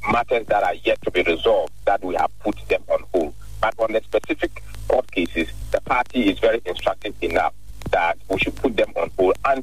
matters that are yet to be resolved that we have put them on hold. But on the specific court cases, the party is very instructive enough that we should put them on hold. And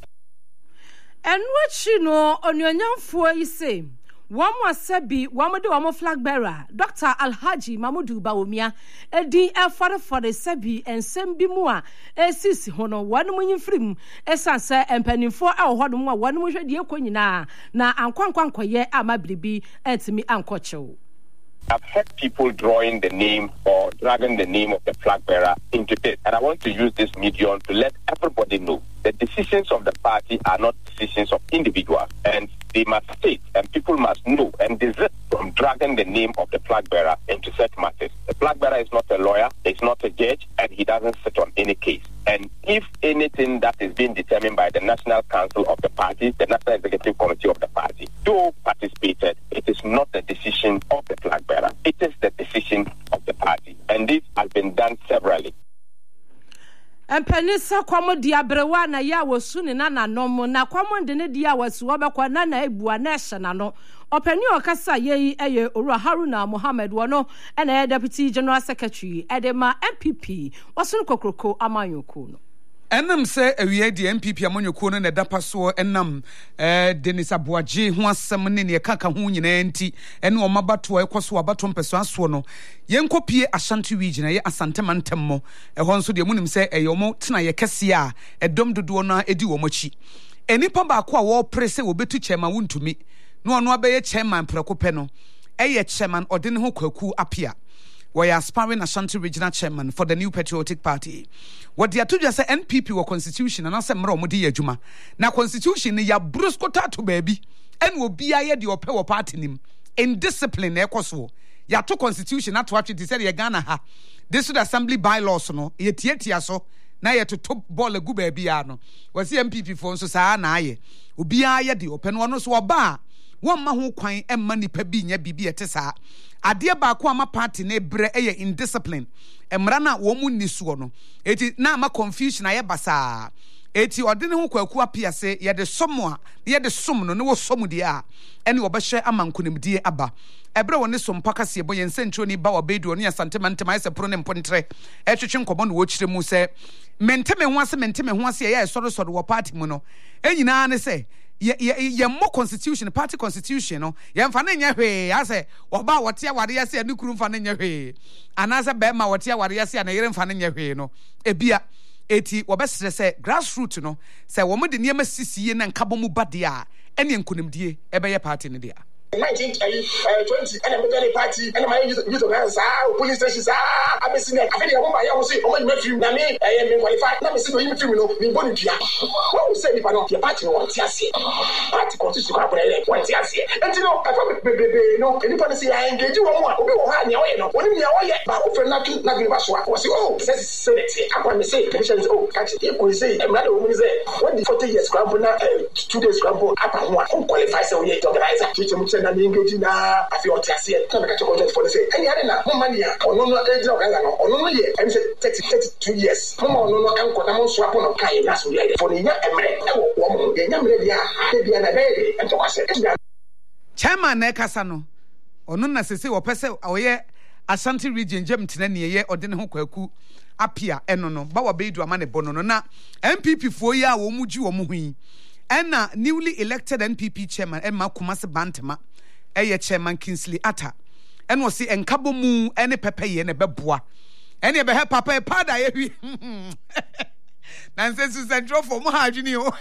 what you know on your young for you say, one was Sebi, one would do a flag bearer, Dr. Alhaji Mamudu Baumia, a D. Father for the Sebi and Sembi Mua, a sis hono, 1 million free, a sansa and penny 4 hour hoduma, 1 million dear quinina, na and quanquanquaye, amablibi, and to me uncocho. I've heard people drawing the name or dragging the name of the flag bearer into this. And I want to use this medium to let everybody know the decisions of the party are not decisions of individuals. And they must state and people must know and desist from dragging the name of the flag bearer into such matters. The flag bearer is not a lawyer, it's not a judge, and he doesn't sit on any case. And if anything that is being determined by the National Council of the party, the National Executive Committee of the party, do participated, it is not the decision of the flag bearer. It is the decision of the party. And this has been done severally. And Penisa Quamo Diabrewana ya was soon in Anna Nomo, na Quamon de Nedia was Wabakwanana Ebua National. Open your Casa ye, Ura Haruna Mohammed Wano, and a Deputy General Secretary, Edema MPP, was soon Kokroko Amayukuno. Enam say awie de MPP amonyoko no na dapa so enam Denis Abuaje ho asem ne ne kaka ho nyina nti ene o mabato ekoso abato mpeso aso no yenkopie Ashanti region ye Asante Mantemmo ho nso de munim say eyomo tena ye kese a edom dodo no edi wo machi enipa ba ko a wo prese wo betu chairman wuntumi no ono abaye chairman prekope no eye chairman odene ho kwaku apia. We are aspiring Ashanti Regional Chairman for the New Patriotic Party. What they are to just say NPP or Constitution and I say mro mudi yejuma. Na Constitution ya brusko tato baby and will be a the opewa party nim in discipline ekoso. Ya to Constitution not to actually say ya Ghana ha. This would assembly bylaws no yetiatia so na ye to top ball a good baby ano. Was the MPP for so sa na ye. Ubi a the open one so ba. One mahu kwan money pe bi nya bibi etesa. Adia ba ko ama party na bre eye indiscipline. Emra na wo mu nisuo no. Eti na ama confusion aye basa. Eti odene ho kwaku apia se ye de somo a ye de som no ne wo som de a ene wo behwe amankonimdie aba. Ebre woni som pakase bo yen sentro ni ba obedu oni Asante Mantem aye se pro ne mpontre. Etwetwe nkomo no wo kyire mu se menteme ho ase ye soro wo party mu no. Enyina ne se ye mo constitution party constitution no ye mfa na nya hwe ya se oba wote aware ya se anukuru mfa na nya hwe anasa be ma wote aware ya se na yere mfa na nya hwe no ebia eti wobesere se grassroots no se wo mo de niam sisiye na nkabo mu bade a ene nkunimdie ebe ye party ne dia 1920 and I'm party and my use of police stations. I'm missing it. I think I'm my own say, oh, my film, I am qualified. Let me see you film, in Bonukia. What we say if I don't your party wants to party constitution, wants to and you know, I probably no, anybody say I engage you one, or hang your way, when you are yet, but often nothing was oh, says I want to say, oh, actually, if we say, another woman is there, when the 40 years scramble, 2 days scramble, up and one, who qualifies so yet, organizer, teacher. Na engage na afi otiase na make a content for the say any other na money ono no age no ono no ye I'm say 32 years mo ono no enko na mo so apo no kai na so ye for the nya emre e wo mo ye nya emre dia na be ento kwase chairman na kasa no ono na sese wo pese oye Ashanti region jem tena ne ye ode ne ho kwaku apia eno no ba wa be du ama ne bono no na MPP fo ye a wo muji wo mo hui ena newly elected NPP chairman Emma Kumasi Bantama eye chairman Kingsley Atta eno si enkabo mu ene pepe ye ne beboa ene be he papa pada ye wi nanse central for mo ha adwini o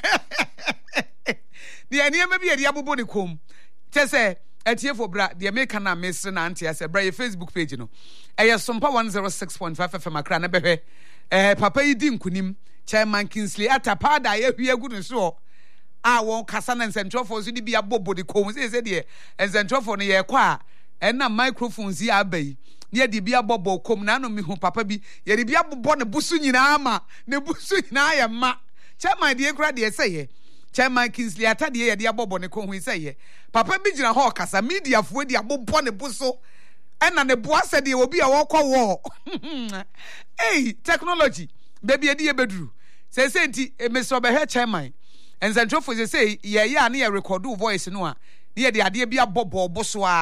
de ene ma bi ye abobo ne kom tese etie for bra de make na mesre na antia se bra ye Facebook page no eye sompa 106.5 FM akra na behwe papa yi di nkunim chairman Kingsley Atta pada ye wi agu no so won kasa na nsentwofo so di bia bobo de kom se de nsentwofo no ye kwa na microphones yi abai ne de bia bobo kom na no mi hu papa bi ye de bia bobo ne busu nyina ama ne busu nyina ya ma chairman de kura de se ye chairman Kingsley Atta de ye de bobo ne kom hu se ye papa bi gina ho kasa media fo de bobo ne busu na ne boa se de obi a wo kwa wo hey technology baby e de beduru se nti emeso be he chairman and Central for say, yeah, near record voice no, near the idea be a bobo bosswa.